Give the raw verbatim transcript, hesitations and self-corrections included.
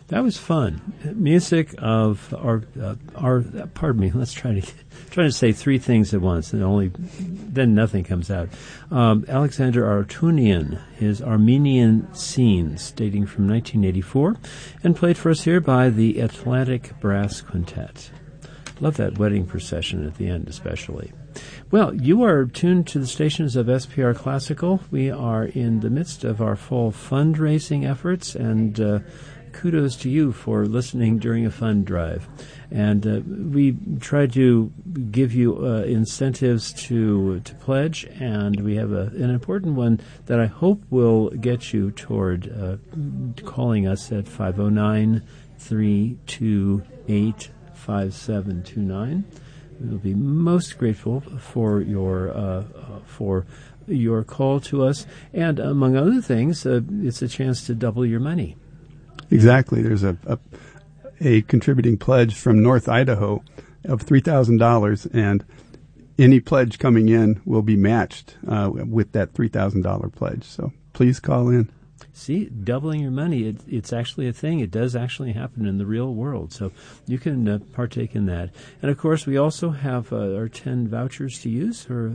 That was fun. Music of our, uh, our. Uh, pardon me. Let's try to try to say three things at once, and only then nothing comes out. Um, Alexander Artunian, his Armenian Scenes, dating from nineteen eighty-four, and played for us here by the Atlantic Brass Quintet. Love that wedding procession at the end, especially. Well, you are tuned to the stations of S P R Classical. We are in the midst of our fall fundraising efforts, and uh, kudos to you for listening during a fund drive. And uh, we try to give you uh, incentives to to pledge, and we have a, an important one that I hope will get you toward uh, calling us at five oh nine, three two eight, five seven two nine. We will be most grateful for your uh, uh, for your call to us, and among other things, uh, it's a chance to double your money. Exactly. There's a, a a contributing pledge from North Idaho of three thousand dollars, and any pledge coming in will be matched uh, with that three thousand dollars pledge. So please call in. See, doubling your money, it, it's actually a thing. It does actually happen in the real world. So you can uh, partake in that. And, of course, we also have uh, our ten vouchers to use for